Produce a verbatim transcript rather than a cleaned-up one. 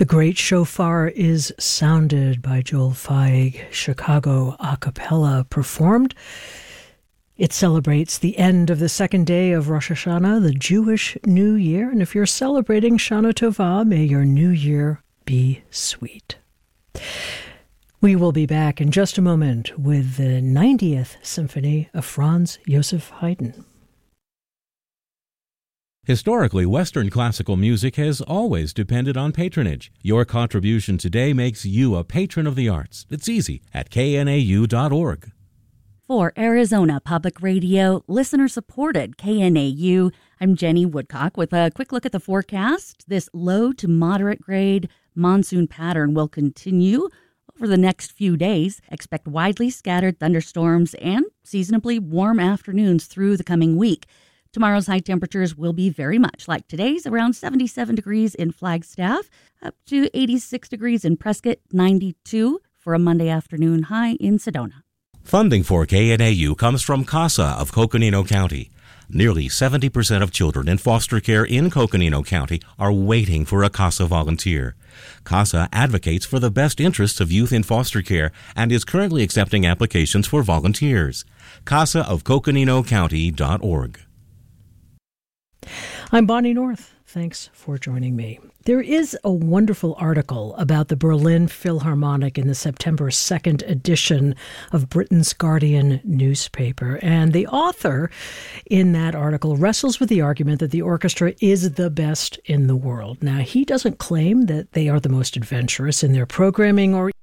The Great Shofar is sounded by Joel Feig, Chicago a cappella performed. It celebrates the end of the second day of Rosh Hashanah, the Jewish New Year. And if you're celebrating Shana Tova, may your new year be sweet. We will be back in just a moment with the ninetieth Symphony of Franz Joseph Haydn. Historically, Western classical music has always depended on patronage. Your contribution today makes you a patron of the arts. It's easy at K N A U dot org. For Arizona Public Radio, listener-supported K N A U, I'm Jenny Woodcock with a quick look at the forecast. This low to moderate grade monsoon pattern will continue over the next few days. Expect widely scattered thunderstorms and seasonably warm afternoons through the coming week. Tomorrow's high temperatures will be very much like today's, around seventy-seven degrees in Flagstaff, up to eighty-six degrees in Prescott, ninety-two for a Monday afternoon high in Sedona. Funding for K N A U comes from CASA of Coconino County. Nearly seventy percent of children in foster care in Coconino County are waiting for a CASA volunteer. CASA advocates for the best interests of youth in foster care and is currently accepting applications for volunteers. CASA of Coconino County dot org. I'm Bonnie North. Thanks for joining me. There is a wonderful article about the Berlin Philharmonic in the September second edition of Britain's Guardian newspaper. And the author in that article wrestles with the argument that the orchestra is the best in the world. Now, he doesn't claim that they are the most adventurous in their programming or